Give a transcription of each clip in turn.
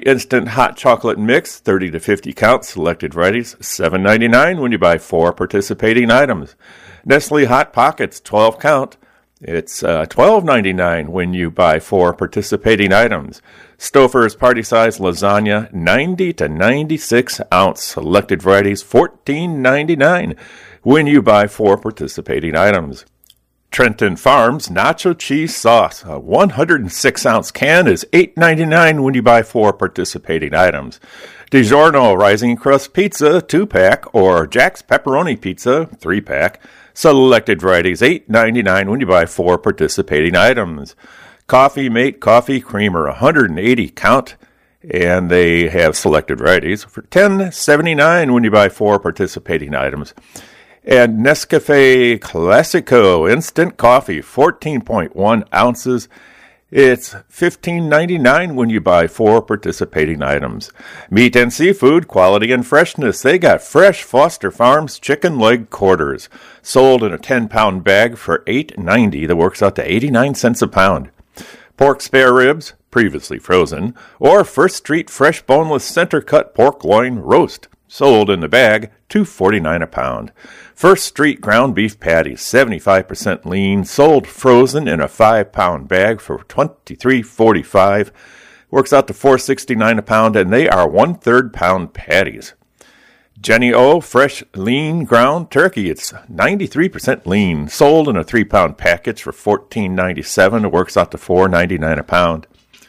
Instant Hot Chocolate Mix, 30 to 50 count, selected varieties, $7.99 when you buy 4 participating items. Nestle Hot Pockets, 12 count. It's $12.99 when you buy 4 participating items. Stouffer's Party Size Lasagna, 90 to 96 ounce, selected varieties, $14.99 when you buy 4 participating items. Trenton Farms Nacho Cheese Sauce, a 106-ounce can is $8.99 when you buy 4 participating items. DiGiorno Rising Crust Pizza 2-pack or Jack's Pepperoni Pizza 3-pack, selected varieties, $8.99 when you buy 4 participating items. Coffee Mate Coffee Creamer, 180 count, and they have selected varieties for $10.79 when you buy 4 participating items. And Nescafe Classico Instant Coffee, 14.1 ounces. It's $15.99 when you buy 4 participating items. Meat and seafood, quality and freshness. They got fresh Foster Farms chicken leg quarters, sold in a 10-pound bag for $8.90. That works out to 89 cents a pound. Pork spare ribs, previously frozen, or First Street fresh boneless center cut pork loin roast, sold in the bag, $2.49 a pound. First Street ground beef patties, 75% lean, sold frozen in a 5-pound bag for $23.45. Works out to $4.69 a pound, and they are 1/3 pound patties. Jenny O fresh lean ground turkey, it's 93% lean, sold in a 3-pound package for $14.97. It works out to $4.99 a pound.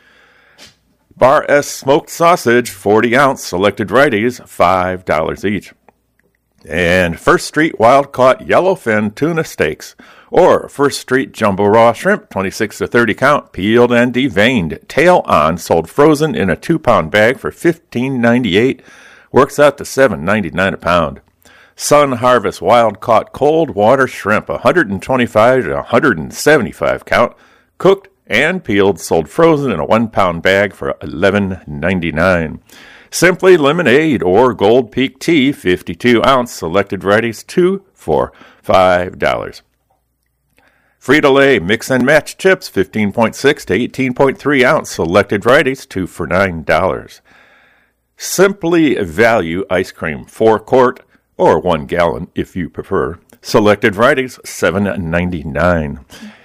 Bar S smoked sausage, 40 ounce, selected varieties, $5 each. And First Street wild-caught yellowfin tuna steaks, or First Street jumbo raw shrimp, 26 to 30 count, peeled and deveined, tail on, sold frozen in a 2-pound bag for $15.98. Works out to $7.99 a pound. Sun Harvest wild-caught cold water shrimp, 125 to 175 count, cooked and peeled, sold frozen in a 1-pound bag for $11.99. Simply Lemonade or Gold Peak Tea, 52 ounce, selected varieties, 2 for $5. Frito-Lay Mix and Match chips, 15.6 to 18.3 ounce, selected varieties, 2 for $9. Simply Value ice cream, 4-quart or 1 gallon if you prefer, selected varieties, $7.99.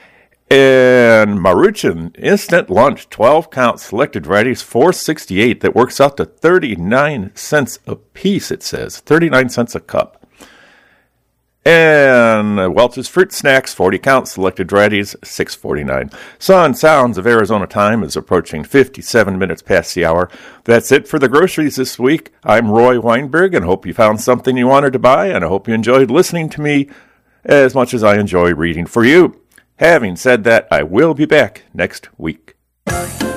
And Maruchan Instant Lunch, 12 count, selected varieties, $4.68. That works out to 39 cents a piece, it says. 39 cents a cup. And Welch's Fruit Snacks, 40 count, selected varieties, $6.49. Sun Sounds of Arizona time is approaching 57 minutes past the hour. That's it for the groceries this week. I'm Roy Weinberg, and hope you found something you wanted to buy, and I hope you enjoyed listening to me as much as I enjoy reading for you. Having said that, I will be back next week.